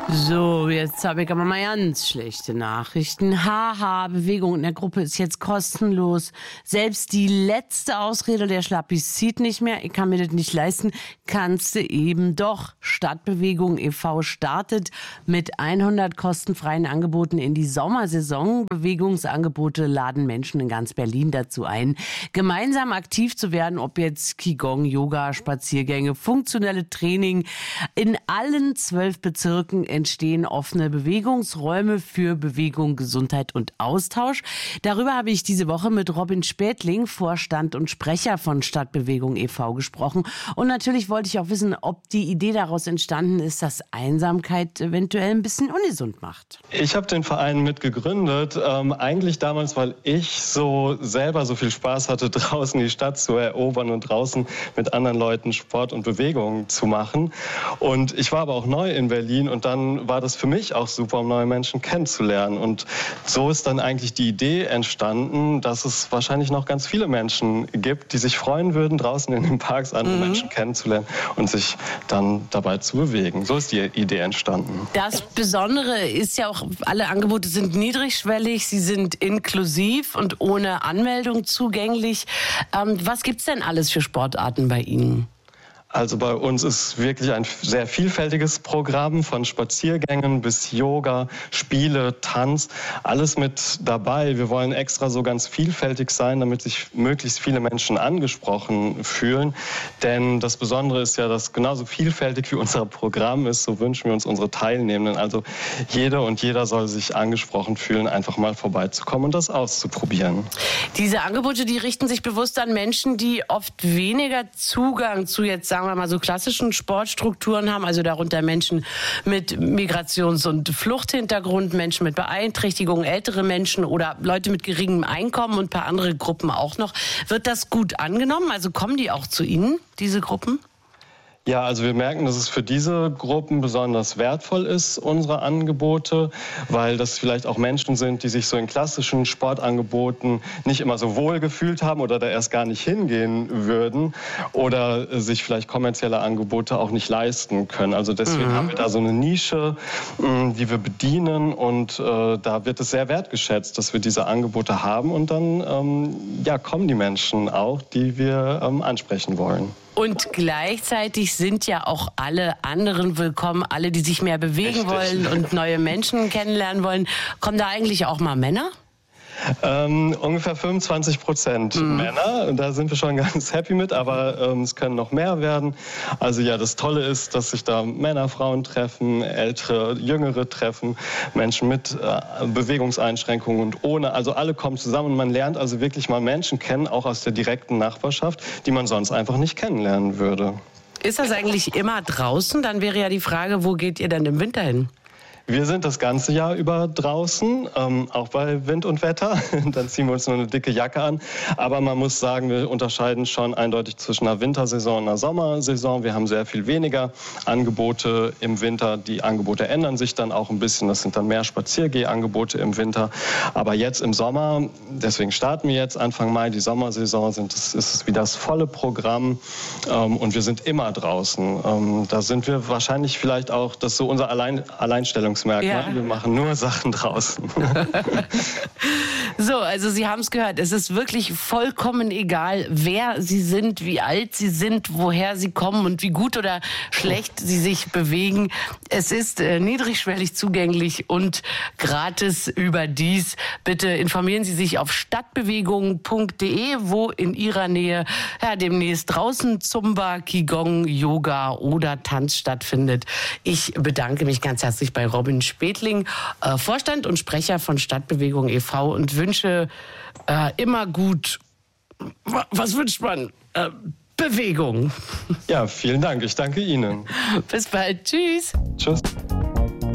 So, jetzt habe ich aber mal ganz schlechte Nachrichten. Haha, Bewegung in der Gruppe ist jetzt kostenlos. Selbst die letzte Ausrede der Schlappis zieht nicht mehr. Ich kann mir das nicht leisten. Kannst du eben doch. Stadtbewegung e.V. startet mit 100 kostenfreien Angeboten in die Sommersaison. Bewegungsangebote laden Menschen in ganz Berlin dazu ein, gemeinsam aktiv zu werden, ob jetzt Qigong, Yoga, Spaziergänge, funktionelle Training. In allen 12 Bezirken entstehen offene Bewegungsräume für Bewegung, Gesundheit und Austausch. Darüber habe ich diese Woche mit Robin Spätling, Vorstand und Sprecher von Stadtbewegung e.V. gesprochen. Und natürlich wollte ich auch wissen, ob die Idee daraus entstanden ist, dass Einsamkeit eventuell ein bisschen ungesund macht. Ich habe den Verein mitgegründet, eigentlich damals, weil ich selber so viel Spaß hatte, draußen die Stadt zu erobern und draußen mit anderen Leuten Sport und Bewegung zu machen. Und ich war aber auch neu in Berlin und dann war das für mich auch super, um neue Menschen kennenzulernen. Und so ist dann eigentlich die Idee entstanden, dass es wahrscheinlich noch ganz viele Menschen gibt, die sich freuen würden, draußen in den Parks andere Menschen kennenzulernen und sich dann dabei zu bewegen. So ist die Idee entstanden. Das Besondere ist ja auch, alle Angebote sind niedrigschwellig, sie sind inklusiv und ohne Anmeldung zugänglich. Was gibt's denn alles für Sportarten bei Ihnen? Also bei uns ist wirklich ein sehr vielfältiges Programm, von Spaziergängen bis Yoga, Spiele, Tanz, alles mit dabei. Wir wollen extra so ganz vielfältig sein, damit sich möglichst viele Menschen angesprochen fühlen. Denn das Besondere ist ja, dass genauso vielfältig wie unser Programm ist, so wünschen wir uns unsere Teilnehmenden. Also jede und jeder soll sich angesprochen fühlen, einfach mal vorbeizukommen und das auszuprobieren. Diese Angebote, die richten sich bewusst an Menschen, die oft weniger Zugang zu jetzt, sagen wir mal, so klassischen Sportstrukturen haben, also darunter Menschen mit Migrations- und Fluchthintergrund, Menschen mit Beeinträchtigungen, ältere Menschen oder Leute mit geringem Einkommen und ein paar andere Gruppen auch noch. Wird das gut angenommen? Also kommen die auch zu Ihnen, diese Gruppen? Ja, also wir merken, dass es für diese Gruppen besonders wertvoll ist, unsere Angebote, weil das vielleicht auch Menschen sind, die sich so in klassischen Sportangeboten nicht immer so wohl gefühlt haben oder da erst gar nicht hingehen würden oder sich vielleicht kommerzielle Angebote auch nicht leisten können. Also deswegen haben wir da so eine Nische, die wir bedienen und da wird es sehr wertgeschätzt, dass wir diese Angebote haben und dann kommen die Menschen auch, die wir ansprechen wollen. Und gleichzeitig sind ja auch alle anderen willkommen, alle, die sich mehr bewegen wollen und neue Menschen kennenlernen wollen. Kommen da eigentlich auch mal Männer? Ungefähr 25% Männer. Da sind wir schon ganz happy mit, aber es können noch mehr werden. Also ja, das Tolle ist, dass sich da Männer, Frauen treffen, ältere, jüngere treffen, Menschen mit Bewegungseinschränkungen und ohne. Also alle kommen zusammen und man lernt also wirklich mal Menschen kennen, auch aus der direkten Nachbarschaft, die man sonst einfach nicht kennenlernen würde. Ist das eigentlich immer draußen? Dann wäre ja die Frage, wo geht ihr denn im Winter hin? Wir sind das ganze Jahr über draußen, auch bei Wind und Wetter. Dann ziehen wir uns nur eine dicke Jacke an. Aber man muss sagen, wir unterscheiden schon eindeutig zwischen einer Wintersaison und einer Sommersaison. Wir haben sehr viel weniger Angebote im Winter. Die Angebote ändern sich dann auch ein bisschen. Das sind dann mehr Spaziergehangebote im Winter. Aber jetzt im Sommer, deswegen starten wir jetzt Anfang Mai, die Sommersaison, ist es wie das volle Programm. Und wir sind immer draußen. Da sind wir wahrscheinlich vielleicht auch, das ist so unser Alleinstellungsmerkmal. Ja. Wir machen nur Sachen draußen. So, also Sie haben es gehört. Es ist wirklich vollkommen egal, wer Sie sind, wie alt Sie sind, woher Sie kommen und wie gut oder schlecht Sie sich bewegen. Es ist niedrigschwellig zugänglich und gratis überdies. Bitte informieren Sie sich auf stadtbewegung.de, wo in Ihrer Nähe demnächst draußen Zumba, Qigong, Yoga oder Tanz stattfindet. Ich bedanke mich ganz herzlich bei Robin Spätling, Vorstand und Sprecher von Stadtbewegung e.V. und wünsche immer gut, was wünscht man? Bewegung. Ja, vielen Dank. Ich danke Ihnen. Bis bald. Tschüss. Tschüss.